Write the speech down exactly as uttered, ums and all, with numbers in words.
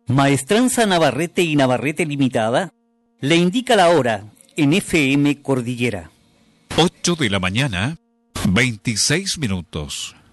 Maestranza Navarrete y Navarrete Limitada le indica la hora en F M Cordillera. ocho de la mañana, veintiséis minutos.